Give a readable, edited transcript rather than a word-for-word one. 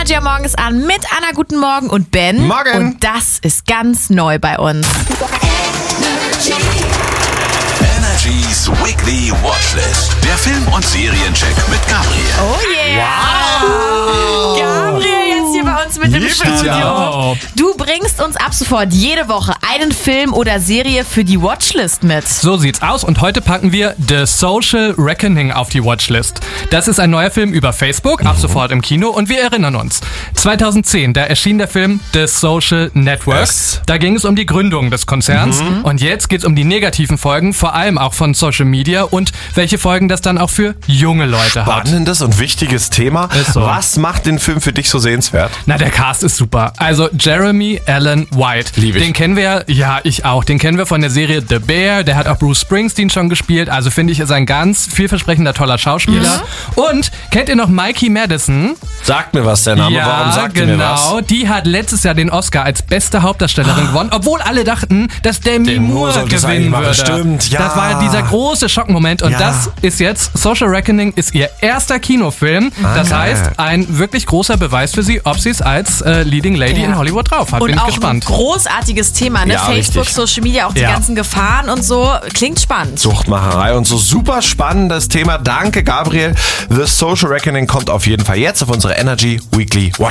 Energy am Morgen ist an mit Anna. Guten Morgen und Ben. Morgen. Und das ist ganz neu bei uns. Energy's Weekly Watchlist. Der Film- und Seriencheck mit Gabriel. Oh yeah. Wow. Gabriel jetzt hier bei uns mit im Studio. Ja. Du bringst uns ab sofort jede Woche einen Film oder Serie für die Watchlist mit. So sieht's aus und heute packen wir The Social Reckoning auf die Watchlist. Das ist ein neuer Film über Facebook, ab sofort im Kino und wir erinnern uns. 2010, da erschien der Film The Social Network. Yes. Da ging es um die Gründung des Konzerns und jetzt geht's um die negativen Folgen, vor allem auch von Social Media und welche Folgen das dann auch für junge Leute hat. Spannendes und wichtiges Thema. Ist so. Was macht den Film für dich so sehenswert? Na, der Cast ist super. Also Jeremy Allen White. Lieb ich. Den kennen wir, ja, ich auch. Den kennen wir von der Serie The Bear. Der hat auch Bruce Springsteen schon gespielt. Also finde ich, ist ein ganz vielversprechender, toller Schauspieler. Und kennt ihr noch Mikey Madison? Sagt mir was, der Name. Ja, Warum sagt genau. ihr mir was? Die hat letztes Jahr den Oscar als beste Hauptdarstellerin gewonnen, obwohl alle dachten, dass Demi Moore sollte es gewinnen eigentlich würde. machen. Stimmt, ja. Das war dieser große Schockmoment und Ja. das ist jetzt, Social Reckoning ist ihr erster Kinofilm. Das geil. heißt, ein wirklich großer Beweis für sie, ob sie es als Leading Lady in Hollywood drauf hat. Und Bin ich auch gespannt. ein großartiges Thema, ne? Ja, Facebook, richtig. Social Media, auch die Ja. ganzen Gefahren und so. Klingt spannend. Suchtmacherei und so super spannendes Thema. Danke, Gabriel. The Social Reckoning kommt auf jeden Fall jetzt auf unsere Energy Weekly Watchlist.